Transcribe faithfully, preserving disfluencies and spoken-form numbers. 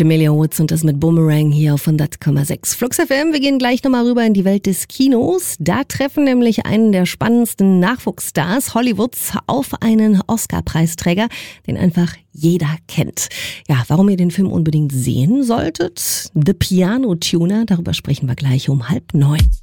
Jamelia Woods und das mit Boomerang hier auf hundert Komma sechs. Flux F M, wir gehen gleich nochmal rüber in die Welt des Kinos. Da treffen nämlich einen der spannendsten Nachwuchsstars Hollywoods auf einen Oscar-Preisträger, den einfach jeder kennt. Ja, warum ihr den Film unbedingt sehen solltet? The Piano Tuner, darüber sprechen wir gleich um halb neun.